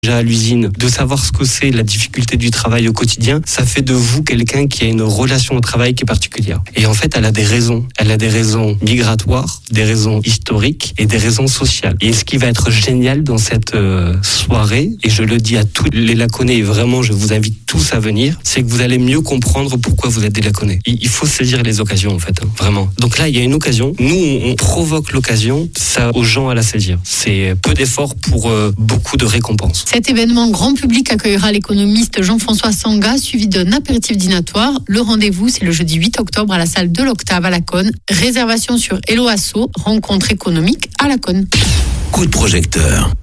déjà à l'usine, de savoir ce que c'est la difficulté du travail au quotidien, ça fait de vous quelqu'un qui a une relation au travail qui est particulière. Et en fait, elle a des raisons. Elle a des raisons migratoires, des raisons historiques et des raisons sociales. Et ce qui va être génial dans cette soirée, et je le dis à tous les Laconais, et vraiment je vous invite tous à venir, c'est que vous allez mieux comprendre pourquoi vous êtes des Laconais. Il faut saisir les occasions en fait, vraiment. Donc là, il y a une occasion. Nous, on provoque l'occasion, ça aux gens à la saisir. C'est peu d'efforts pour beaucoup de récompenses. Cet événement grand public accueillera l'économiste Jean-François Sanga, suivi d'un apéritif dînatoire. Le rendez-vous, c'est le jeudi 8 octobre à la salle de l'Octave à Laconne. Réservation sur Hello Asso, rencontre économique à Laconne. Coup de projecteur.